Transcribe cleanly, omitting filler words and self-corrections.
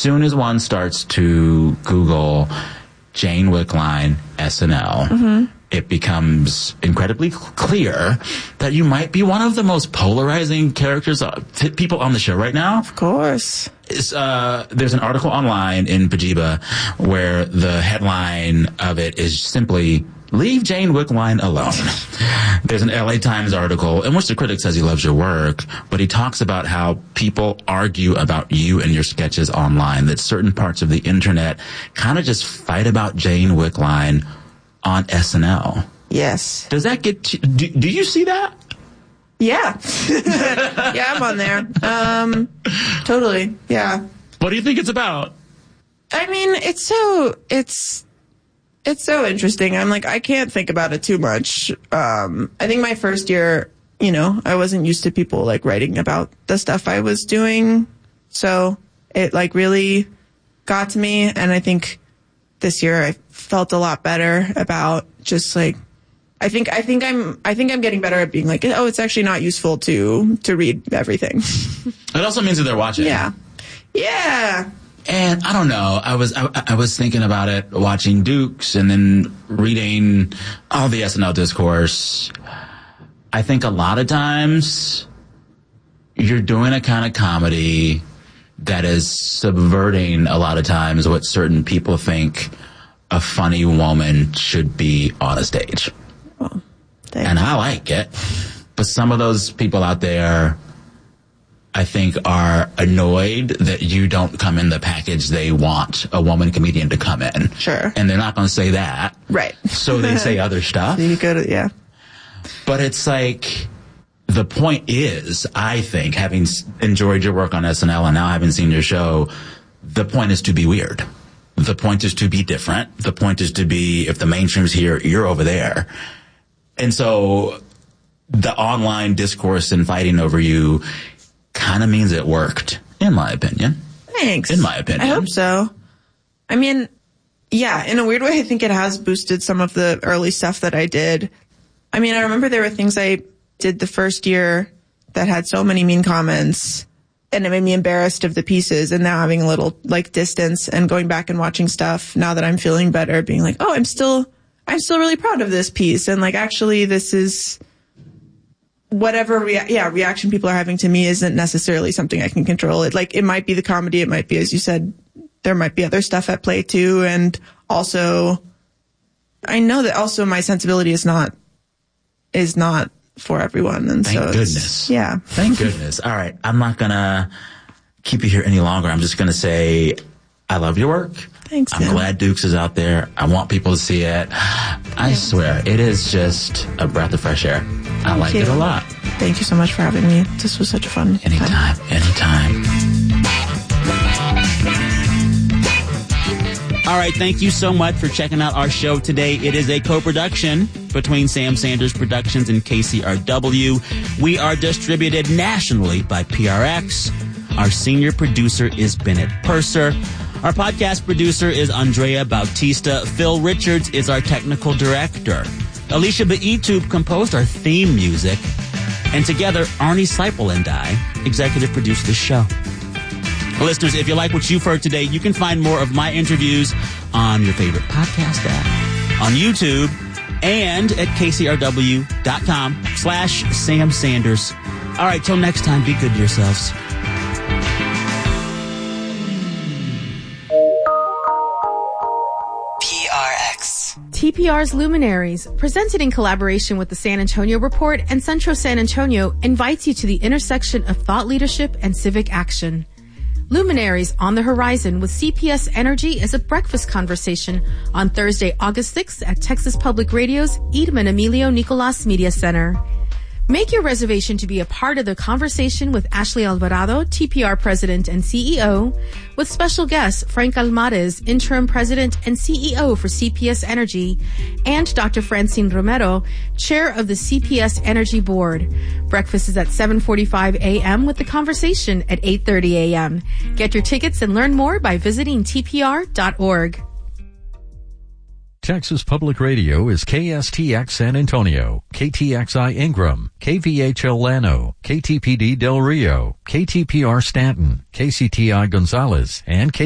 soon as one starts to Google Jane Wickline SNL, it becomes incredibly clear that you might be one of the most polarizing people on the show right now. Of course. There's an article online in Pajiba where the headline of it is simply, "Leave Jane Wickline alone." There's an LA Times article in which the critic says he loves your work, but he talks about how people argue about you and your sketches online, that certain parts of the internet kind of just fight about Jane Wickline on SNL. Yes. Does that get do you see that? Yeah. Yeah, I'm on there. Totally. Yeah. What do you think it's about? I mean, it's so interesting. I'm like, I can't think about it too much. I think my first year, I wasn't used to people like writing about the stuff I was doing. So it like really got to me. And I think this year I felt a lot better about just like, I think I'm getting better at being like, oh, it's actually not useful to read everything. It also means that they're watching. Yeah. Yeah. And I don't know, I was thinking about it watching Dukes and then reading all the SNL discourse. I think a lot of times you're doing a kind of comedy that is subverting a lot of times what certain people think a funny woman should be on a stage. Well, and I like it. But some of those people out there, I think, are annoyed that you don't come in the package they want a woman comedian to come in. Sure. And they're not going to say that. Right. So they say other stuff. You go to, yeah. But it's like, the point is, I think, having enjoyed your work on SNL and now having seen your show, the point is to be weird. The point is to be different. The point is to be, if the mainstream's here, you're over there. And so the online discourse and fighting over you kind of means it worked, in my opinion. Thanks. In my opinion. I hope so. I mean, yeah, in a weird way, I think it has boosted some of the early stuff that I did. I mean, I remember there were things I did the first year that had so many mean comments, and it made me embarrassed of the pieces, and now having a little like distance and going back and watching stuff now that I'm feeling better, being like, oh, I'm still really proud of this piece. And like, actually, this is whatever reaction people are having to me isn't necessarily something I can control. It might be the comedy. It might be, as you said, there might be other stuff at play too. And also I know that also my sensibility is not for everyone. And Thank so goodness. Yeah. Thank goodness. All right. I'm not going to keep you here any longer. I'm just going to say I love your work. Thanks, I'm glad Dukes is out there. I want people to see it. I swear, it is just a breath of fresh air. I like it a lot. Thank you so much for having me. This was such a fun time. Anytime. All right, thank you so much for checking out our show today. It is a co-production between Sam Sanders Productions and KCRW. We are distributed nationally by PRX. Our senior producer is Bennett Purser. Our podcast producer is Andrea Bautista. Phil Richards is our technical director. Alicia Baitub composed our theme music. And together, Arnie Seipel and I executive produced this show. Listeners, if you like what you've heard today, you can find more of my interviews on your favorite podcast app, on YouTube, and at kcrw.com/Sam Sanders. All right, till next time, be good to yourselves. TPR's Luminaries, presented in collaboration with the San Antonio Report and Centro San Antonio, invites you to the intersection of thought leadership and civic action. Luminaries on the Horizon with CPS Energy is a breakfast conversation on Thursday, August 6th at Texas Public Radio's Edmund Emilio Nicolas Media Center. Make your reservation to be a part of the conversation with Ashley Alvarado, TPR President and CEO, with special guests Frank Almares, Interim President and CEO for CPS Energy, and Dr. Francine Romero, Chair of the CPS Energy Board. Breakfast is at 7:45 a.m. with the conversation at 8:30 a.m. Get your tickets and learn more by visiting tpr.org. Texas Public Radio is KSTX San Antonio, KTXI Ingram, KVHL Llano, KTPD Del Rio, KTPR Stanton, KCTI Gonzales, and